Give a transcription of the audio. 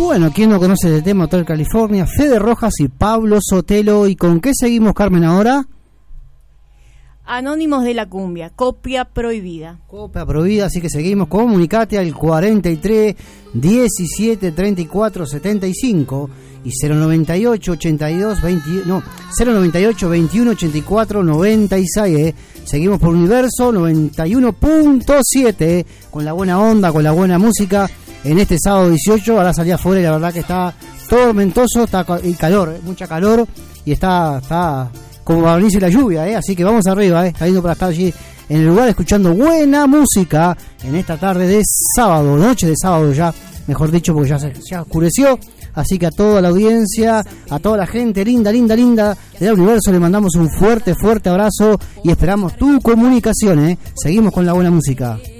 Bueno, ¿quién no conoce el tema Hotel California? Fede Rojas y Pablo Sotelo. ¿Y con qué seguimos, Carmen, ahora? Anónimos de la Cumbia, copia prohibida. Copia prohibida, así que seguimos. Comunicate al 43 17 34 75 y 098 82 20, no, 098 21 84 96. Seguimos por Universo 91.7 con la buena onda, con la buena música. En este sábado 18, ahora salí afuera y la verdad que está tormentoso, está y calor, mucha calor, y está como va a venirse la lluvia, así que vamos arriba, saliendo para estar allí en el lugar escuchando buena música en esta tarde de sábado, noche de sábado ya, mejor dicho, porque ya oscureció. Así que a toda la audiencia, a toda la gente linda de la Universo, le mandamos un fuerte abrazo y esperamos tu comunicación, Seguimos con la buena música.